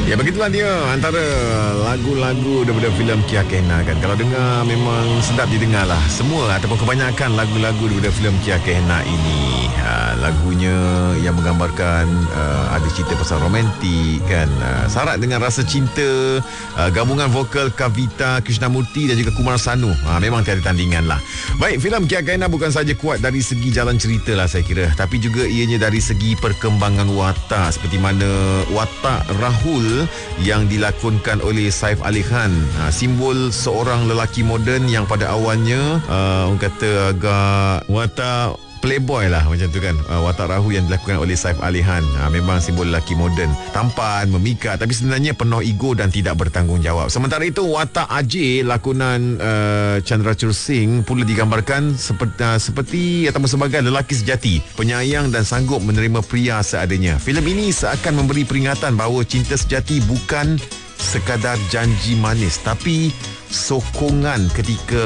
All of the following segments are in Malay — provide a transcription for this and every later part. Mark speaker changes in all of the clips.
Speaker 1: Ya, begitulah dia antara lagu-lagu daripada filem Kia Kena kan. Kalau dengar memang sedap didengar lah. Semua ataupun kebanyakan lagu-lagu daripada filem Kia Kena ini, lagunya yang menggambarkan ada cerita pasal romantik kan, syarat dengan rasa cinta, gabungan vokal Kavita Krishnamurti dan juga Kumar Sanu. Memang tiada tandingan lah. Baik, filem Kia Kena bukan saja kuat dari segi jalan cerita lah saya kira, tapi juga ianya dari segi perkembangan watak, seperti mana watak Rahul yang dilakonkan oleh Saif Ali Khan, simbol seorang lelaki moden yang pada awalnya orang kata agak watak playboy lah macam tu kan. Watak Rahul yang dilakukan oleh Saif Ali Khan, memang simbol lelaki moden, tampan, memikat, tapi sebenarnya penuh ego dan tidak bertanggungjawab. Sementara itu watak Ajay lakonan Chandrachur Singh pula digambarkan seperti atau sebagai lelaki sejati, penyayang dan sanggup menerima pria seadanya. Filem ini seakan memberi peringatan bahawa cinta sejati bukan sekadar janji manis, tapi sokongan ketika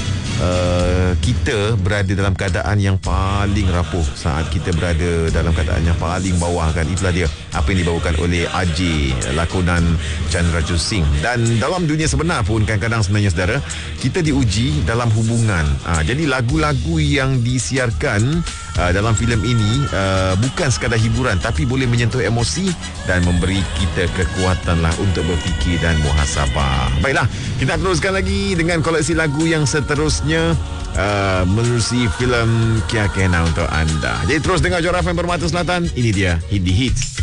Speaker 1: kita berada dalam keadaan yang paling rapuh, saat kita berada dalam keadaan yang paling bawah kan. Itulah dia apa yang dibawakan oleh Ajay lakonan Chandrachur Singh. Dan dalam dunia sebenar pun kadang-kadang sebenarnya saudara, kita diuji dalam hubungan. Jadi lagu-lagu yang disiarkan dalam filem ini bukan sekadar hiburan, tapi boleh menyentuh emosi dan memberi kita kekuatan lah untuk berfikir dan muhasabah. Baiklah, kita teruskan lagi dengan koleksi lagu yang seterusnya menerusi filem Kia Kena untuk anda. Jadi terus dengar Jora FM Permata Selatan. Ini dia Hit the Hits.